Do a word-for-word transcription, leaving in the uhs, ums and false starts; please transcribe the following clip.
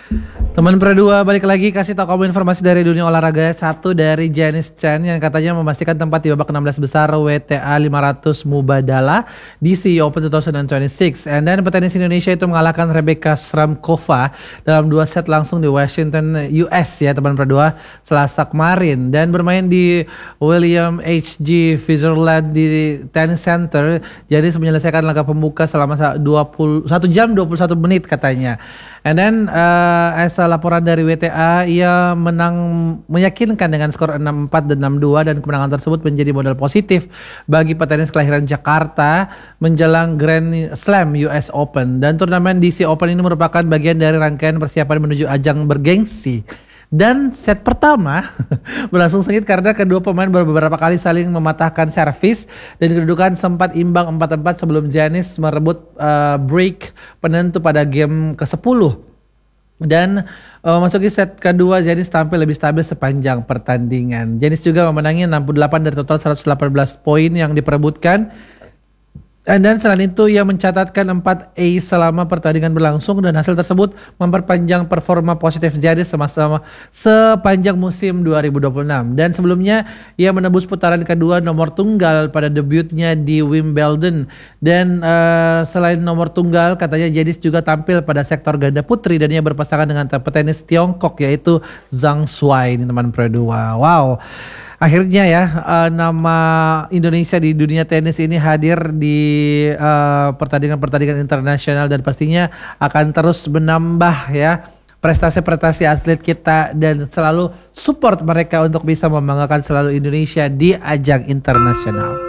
Teman Perdua balik lagi kasih tahu kamu informasi dari dunia olahraga. Satu dari Janice Chen yang katanya memastikan tempat di babak enam belas besar W T A lima ratus Mubadala di C E O Open dua ribu dua puluh enam. And then petenis Indonesia itu mengalahkan Rebecca Sramkova dalam dua set langsung di Washington U S ya teman Perdua Selasa kemarin. Dan bermain di William H G Fitzgerald di Tennis Center, Janice menyelesaikan laga pembuka selama dua puluh satu jam dua puluh satu menit katanya. And then uh, asal laporan dari W T A, ia menang meyakinkan dengan skor enam empat dan enam dua, dan kemenangan tersebut menjadi modal positif bagi petenis kelahiran Jakarta menjelang Grand Slam U S Open. Dan turnamen D C Open ini merupakan bagian dari rangkaian persiapan menuju ajang bergengsi. Dan set pertama berlangsung sengit karena kedua pemain beberapa kali saling mematahkan servis dan kedudukan sempat imbang empat empat sebelum Janice merebut uh, break penentu pada game kesepuluh. Dan uh, masuki set kedua, Janice tampil lebih stabil sepanjang pertandingan. Janice juga memenangi enam puluh delapan dari total seratus delapan belas poin yang diperebutkan. Dan selain itu ia mencatatkan empat ace selama pertandingan berlangsung, dan hasil tersebut memperpanjang performa positif Janice sama-sama sepanjang musim dua ribu dua puluh enam. Dan sebelumnya ia menembus putaran kedua nomor tunggal pada debutnya di Wimbledon. Dan uh, selain nomor tunggal, katanya Janice juga tampil pada sektor ganda putri dan ia berpasangan dengan petenis Tiongkok yaitu Zhang Shuai ini teman Perdua. Wow. Akhirnya ya uh, nama Indonesia di dunia tenis ini hadir di uh, pertandingan-pertandingan internasional, dan pastinya akan terus menambah ya prestasi-prestasi atlet kita dan selalu support mereka untuk bisa membanggakan selalu Indonesia di ajang internasional.